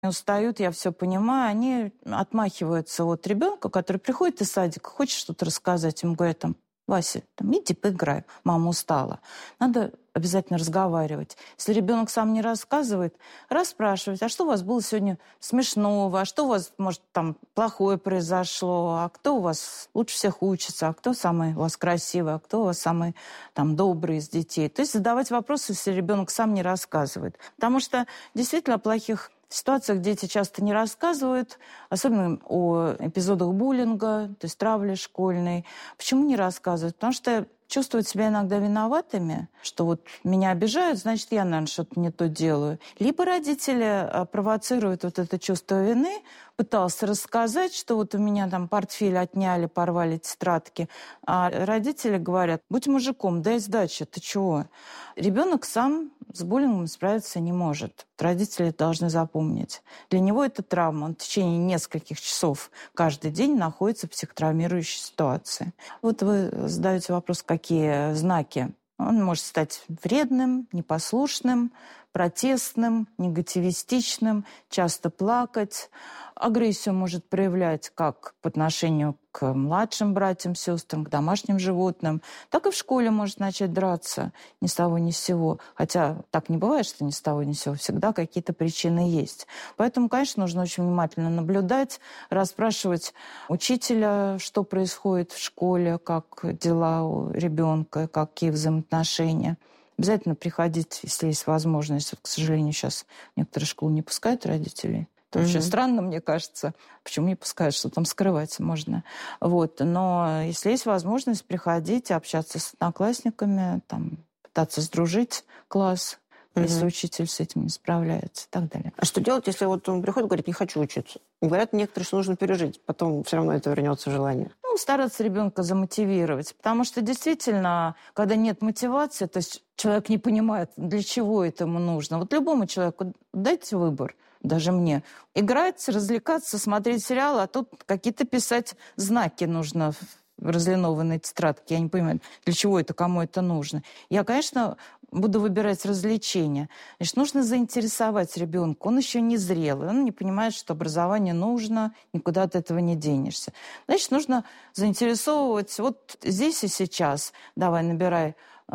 устают, я все понимаю, они отмахиваются от ребенка, который приходит из садика, хочет что-то рассказать, ему говорят там: Вася, иди поиграй, мама устала. Надо обязательно разговаривать. Если ребенок сам не рассказывает, расспрашивать: а что у вас было сегодня смешного, а что у вас, может, там плохое произошло, а кто у вас лучше всех учится, а кто самый у вас красивый, а кто у вас самый там добрый из детей. То есть задавать вопросы, если ребенок сам не рассказывает. Потому что действительно о плохих ситуациях дети часто не рассказывают, особенно о эпизодах буллинга, то есть травли школьной. Почему не рассказывают? Потому что чувствуют себя иногда виноватыми, что вот меня обижают, значит, я, наверное, что-то не то делаю. Либо родители провоцируют вот это чувство вины, пытался рассказать, что вот у меня там портфель отняли, порвали тетрадки, а родители говорят: будь мужиком, дай сдачи, ты чего? Ребенок сам с буллингом справиться не может. Родители должны запомнить. Для него это травма. Он в течение нескольких часов каждый день находится в психотравмирующей ситуации. Вот вы задаете вопрос, какие знаки. Он может стать вредным, непослушным, протестным, негативистичным, часто плакать. Агрессию может проявлять как по отношению к младшим братьям, сестрам, к домашним животным, так и в школе может начать драться ни с того ни с сего. Хотя так не бывает, что ни с того ни с сего. Всегда какие-то причины есть. Поэтому, конечно, нужно очень внимательно наблюдать, расспрашивать учителя, что происходит в школе, как дела у ребенка, какие взаимоотношения. Обязательно приходить, если есть возможность. Вот, к сожалению, сейчас некоторые школы не пускают родителей. Это вообще странно, мне кажется. Почему не пускают, что там скрывать можно? Вот. Но если есть возможность, приходить, общаться с одноклассниками, там, пытаться сдружить класс, если учитель с этим не справляется и так далее. А что делать, если вот он приходит и говорит: не хочу учиться? Говорят некоторые, что нужно пережить, потом все равно это вернется желание. Стараться ребенка замотивировать. Потому что действительно, когда нет мотивации, то есть человек не понимает, для чего это ему нужно. Вот любому человеку дайте выбор, даже мне. Играть, развлекаться, смотреть сериалы, а тут какие-то писать знаки нужно в разлинованной тетрадке. Я не понимаю, для чего это, кому это нужно. Я, конечно, буду выбирать развлечения. Значит, нужно заинтересовать ребенка. Он еще не зрелый, он не понимает, что образование нужно, никуда от этого не денешься. Значит, нужно заинтересовывать вот здесь и сейчас. Давай, набирай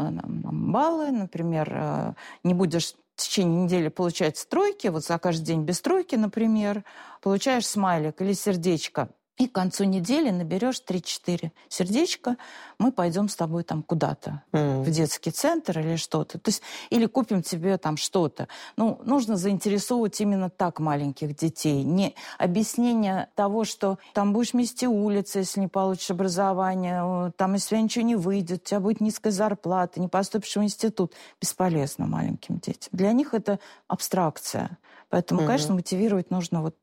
баллы, например, не будешь в течение недели получать тройки, вот за каждый день без тройки, например, получаешь смайлик или сердечко. И к концу недели наберешь 3-4 сердечка, мы пойдем с тобой там куда-то, в детский центр или что-то. То есть, или купим тебе там что-то. Ну, нужно заинтересовывать именно так маленьких детей. Не объяснение того, что там будешь мести улицы, если не получишь образование, там, если у тебя ничего не выйдет, у тебя будет низкая зарплата, не поступишь в институт. Бесполезно маленьким детям. Для них это абстракция. Поэтому, конечно, мотивировать нужно вот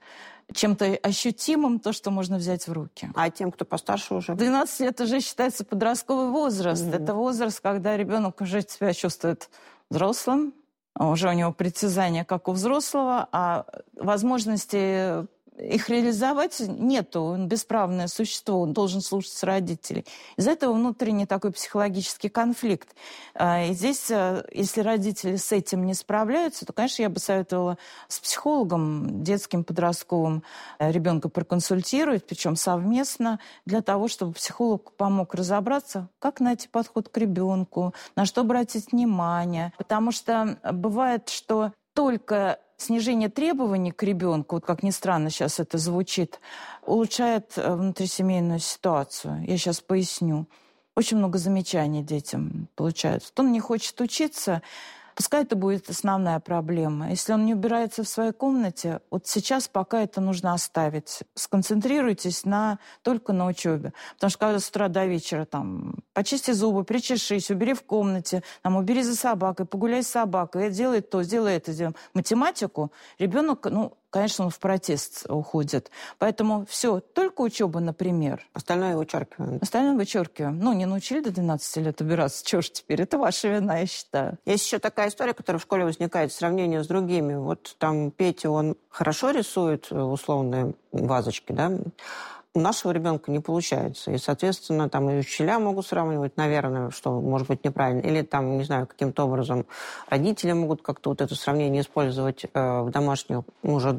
чем-то ощутимым, то, что можно взять в руки. А тем, кто постарше уже? 12 лет уже считается подростковый возраст. Это возраст, когда ребенок уже себя чувствует взрослым, уже у него притязания, как у взрослого, а возможности их реализовать нету. Он бесправное существо, он должен слушаться родителей. Из-за этого внутренний такой психологический конфликт. И здесь, если родители с этим не справляются, то, конечно, я бы советовала с психологом детским, подростковым ребенка проконсультировать, причем совместно, для того, чтобы психолог помог разобраться, как найти подход к ребенку, на что обратить внимание. Потому что бывает, что только снижение требований к ребенку, вот как ни странно сейчас это звучит, улучшает внутрисемейную ситуацию. Я сейчас поясню. Очень много замечаний детям получают. Он не хочет учиться, пускай это будет основная проблема. Если он не убирается в своей комнате, вот сейчас пока это нужно оставить. Сконцентрируйтесь только на учебе. Потому что когда с утра до вечера там почисти зубы, причешись, убери в комнате, там, убери за собакой, погуляй с собакой, делай то, сделай это, сделай. Математику ребенок, конечно, он в протест уходит. Поэтому все, только учеба, например. Остальное вычеркиваем. Остальное вычеркиваем. Не научили до 12 лет убираться, чего ж теперь? Это ваша вина, я считаю. Есть еще такая история, которая в школе возникает, сравнение с другими. Вот там Петя, он хорошо рисует условные вазочки, да? у нашего ребенка не получается. И, соответственно, там и учителя могут сравнивать, наверное, что может быть неправильно. Или там, не знаю, каким-то образом родители могут как-то вот это сравнение использовать в домашних, уже